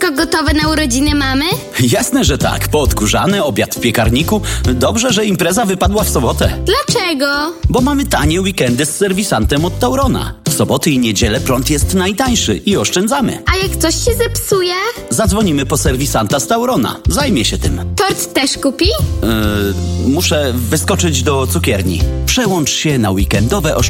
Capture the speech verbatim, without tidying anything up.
wszystko gotowe na urodziny mamy? Jasne, że tak. Poodkurzany, obiad w piekarniku. Dobrze, że impreza wypadła w sobotę. Dlaczego? Bo mamy tanie weekendy z serwisantem od Taurona. W soboty i niedzielę prąd jest najtańszy i oszczędzamy. A jak coś się zepsuje? Zadzwonimy po serwisanta z Taurona. Zajmie się tym. Tort też kupi? Yy, muszę wyskoczyć do cukierni. Przełącz się na weekendowe oszczędzanie.